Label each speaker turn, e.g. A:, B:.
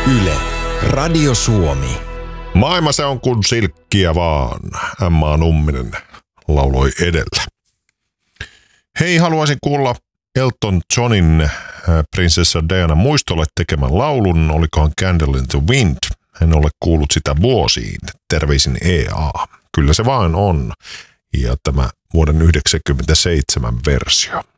A: Yle, Radio Suomi.
B: Maailma se on kuin silkkiä vaan, Emma Numminen lauloi edellä. Hei, haluaisin kuulla Elton Johnin prinsessa Diana muistolle tekemän laulun, olikohan Candle in the Wind. En ole kuullut sitä vuosiin. Terveisin EA. Kyllä se vaan on. Ja tämä vuoden 1997 versio.